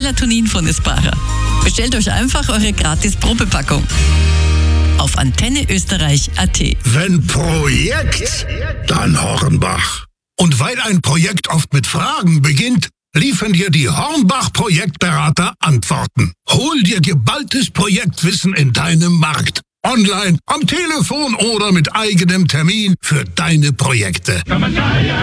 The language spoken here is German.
Melatonin von Espara. Bestellt euch einfach eure gratis Probepackung auf antenneösterreich.at. Wenn Projekt, dann Hornbach. Und weil ein Projekt oft mit Fragen beginnt, liefern dir die Hornbach-Projektberater Antworten. Hol dir geballtes Projektwissen in deinem Markt. Online, am Telefon oder mit eigenem Termin für deine Projekte.